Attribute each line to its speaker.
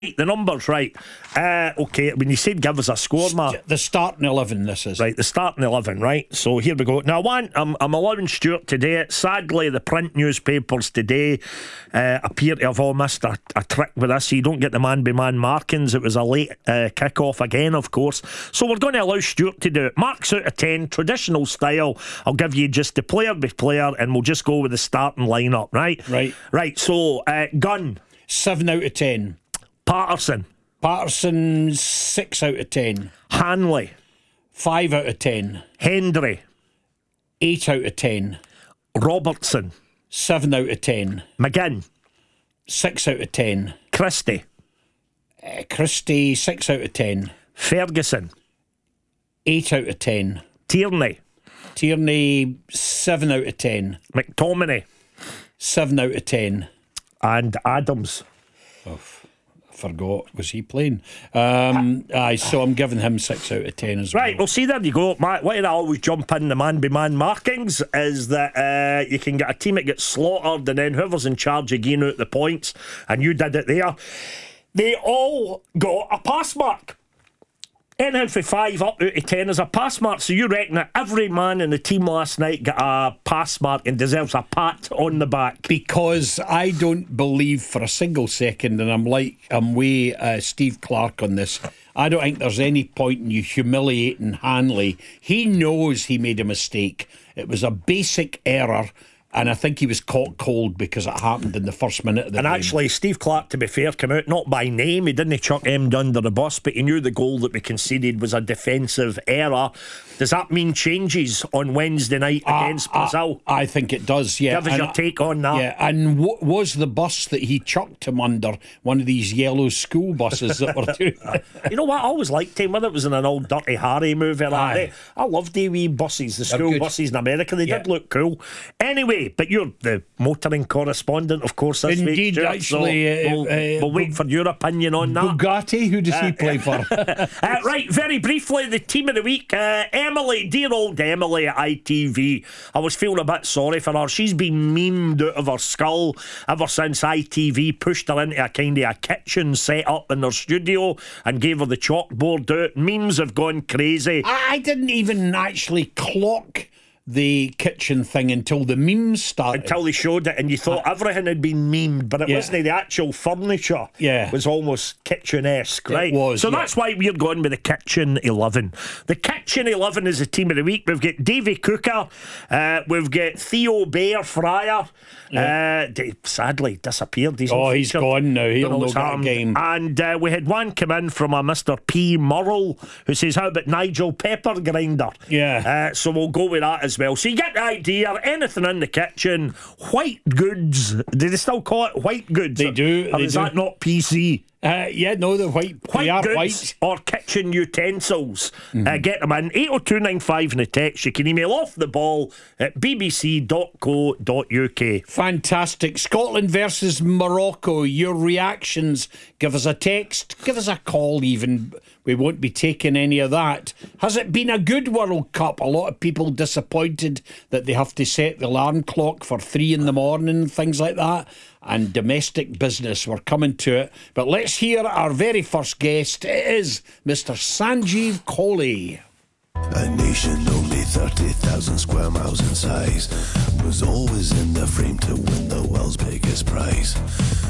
Speaker 1: The numbers, right. Okay, when you said give us a score, Mark.
Speaker 2: The starting 11, this is.
Speaker 1: Right, the starting 11, right. So here we go. Now, I'm allowing Stuart today. Sadly, the print newspapers today appear to have all missed a trick with this. So you don't get the man-by-man markings. It was a late kick-off again, of course. So we're going to allow Stuart to do it. Marks out of 10, traditional style. I'll give you just the player by player, and we'll just go with the starting lineup, right? Right, so Gunn.
Speaker 2: 7 out of 10.
Speaker 1: Patterson,
Speaker 2: 6 out of 10.
Speaker 1: Hanley,
Speaker 2: 5 out of 10.
Speaker 1: Hendry,
Speaker 2: 8 out of 10.
Speaker 1: Robertson,
Speaker 2: 7 out of 10.
Speaker 1: McGinn,
Speaker 2: 6 out of 10.
Speaker 1: Christie,
Speaker 2: 6 out of 10.
Speaker 1: Ferguson,
Speaker 2: 8 out of 10.
Speaker 1: Tierney,
Speaker 2: 7 out of 10.
Speaker 1: McTominay,
Speaker 2: 7 out of 10.
Speaker 1: and Adams.
Speaker 2: Forgot, was he playing? Aye, so I'm giving him 6 out of 10 as well.
Speaker 1: Right, well, see, there you go. Why I always jump in the man-by-man markings is that you can get a team that gets slaughtered, and then whoever's in charge of giving out the points, and you did it there, they all got a pass mark. Anything for 5 up out of 10 is a pass mark. So you reckon that every man in the team last night got a pass mark and deserves a pat on the back?
Speaker 2: Because I don't believe for a single second, and I'm way Steve Clark on this, I don't think there's any point in you humiliating Hanley. He knows he made a mistake. It was a basic error, and I think he was caught cold because it happened in the first minute of the game.
Speaker 1: And actually, Steve Clark, to be fair, came out not by name. He didn't chuck him under the bus, but he knew the goal that we conceded was a defensive error. Does that mean changes on Wednesday night against Brazil?
Speaker 2: I think it does, yeah.
Speaker 1: Give us your take on that.
Speaker 2: Yeah, and what was the bus that he chucked him under? One of these yellow school buses that were doing.
Speaker 1: You know what? I always liked him, whether it was in an old Dirty Harry movie like that. I loved the wee buses, the school buses in America. They did look cool. Anyway, but you're the motoring correspondent, of course, this week.
Speaker 2: Indeed, actually.
Speaker 1: So we'll wait for your opinion on that.
Speaker 2: Bugatti, who does he play for?
Speaker 1: Right, very briefly, the team of the week, Emily, dear old Emily at ITV. I was feeling a bit sorry for her. She's been memed out of her skull ever since ITV pushed her into a kind of a kitchen set up in their studio and gave her the chalkboard out. Memes have gone crazy.
Speaker 2: I didn't even actually clock the kitchen thing until the memes started.
Speaker 1: Until they showed it, and you thought everything had been memed, but it wasn't. The actual furniture was almost kitchen-esque, right?
Speaker 2: It was,
Speaker 1: so that's why we're going with the Kitchen 11. The Kitchen 11 is the team of the week. We've got Davy Cooker, we've got Theo Bear Fryer, sadly disappeared. He's
Speaker 2: gone now. He'll not get a game.
Speaker 1: And we had one come in from a Mr. P. Murrell who says, how about Nigel Pepper Grinder?
Speaker 2: Yeah.
Speaker 1: So we'll go with that as well. So you get the idea. Anything in the kitchen. White goods. Do they still call it white goods?
Speaker 2: They do.
Speaker 1: Or is that not PC?
Speaker 2: The white
Speaker 1: White
Speaker 2: they are
Speaker 1: goods
Speaker 2: white.
Speaker 1: or kitchen utensils. Get them in 80295 in the text. You can email off the ball at bbc.co.uk.
Speaker 2: Fantastic. Scotland versus Morocco. Your reactions. Give us a text. Give us a call even. We won't be taking any of that. Has it been a good World Cup? A lot of people disappointed that they have to set the alarm clock for 3 a.m, things like that. And domestic business, we're coming to it. But let's hear our very first guest. It is Mr. Sanjeev Kohli.
Speaker 3: A nation only 30,000 square miles in size was always in the frame to win the world's biggest prize.